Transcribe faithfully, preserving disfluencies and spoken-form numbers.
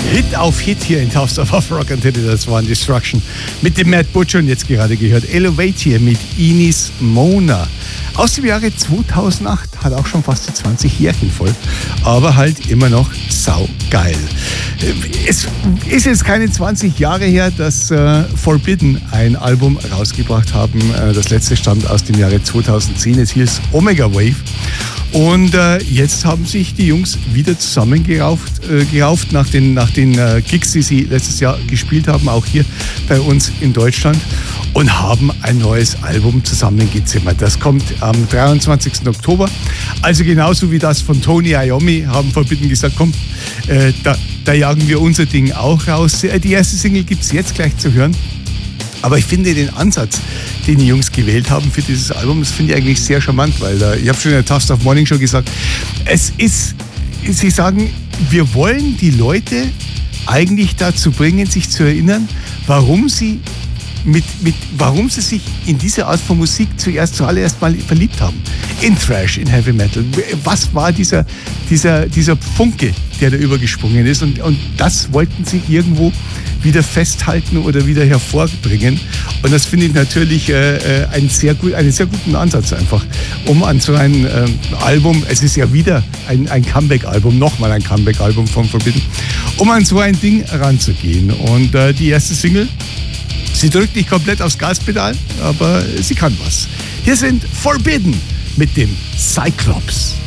Hit auf Hit hier in House of Rock Antenne, das war Destruction mit dem Matt Butcher und jetzt gerade gehört Elevate hier mit Inis Mona. Aus dem Jahre zweitausendacht, hat auch schon fast die zwanzig Jährchen voll, aber halt immer noch saugeil. Es ist jetzt keine zwanzig Jahre her, dass äh, Forbidden ein Album rausgebracht haben. Äh, das letzte stammt aus dem Jahre zweitausendzehn, es hieß Omega Wave. Und äh, jetzt haben sich die Jungs wieder zusammengerauft äh, gerauft nach den, nach den äh, Gigs, die sie letztes Jahr gespielt haben, auch hier bei uns in Deutschland, und haben ein neues Album zusammengezimmert. Das kommt am dreiundzwanzigsten Oktober. Also genauso wie das von Tony Iommi haben Forbidden gesagt, komm, äh, da, da jagen wir unser Ding auch raus. Die erste Single gibt es jetzt gleich zu hören. Aber ich finde den Ansatz, den die Jungs gewählt haben für dieses Album, das finde ich eigentlich sehr charmant, weil äh, ich habe schon in der Taste of Morning Show gesagt, es ist, sie sagen, wir wollen die Leute eigentlich dazu bringen, sich zu erinnern, warum sie mit, mit, warum sie sich in diese Art von Musik zuerst zuallererst mal verliebt haben. In Thrash, in Heavy Metal. Was war dieser, dieser, dieser Funke, der da übergesprungen ist? Und, und das wollten sie irgendwo wieder festhalten oder wieder hervorbringen. Und das finde ich natürlich äh, einen, sehr gut, einen sehr guten Ansatz einfach, um an so ein äh, Album, es ist ja wieder ein, ein Comeback-Album, nochmal ein Comeback-Album von Forbidden, um an so ein Ding ranzugehen. Und äh, die erste Single, sie drückt nicht komplett aufs Gaspedal, aber sie kann was. Hier sind Forbidden mit dem Cyclops.